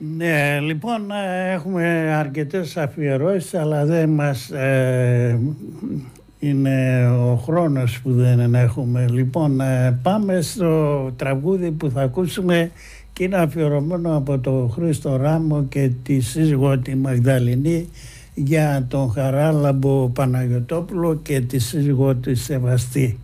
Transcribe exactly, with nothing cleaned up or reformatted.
Ναι, λοιπόν, ε, έχουμε αρκετές αφιερώσεις, αλλά δεν μας ε, είναι ο χρόνος που δεν έχουμε. Λοιπόν, ε, πάμε στο τραγούδι που θα ακούσουμε και είναι αφιερωμένο από τον Χρήστο Ράμο και τη σύζυγό τη Μαγδαληνή για τον Χαράλαμπο Παναγιωτόπουλο και τη σύζυγό τη Σεβαστή.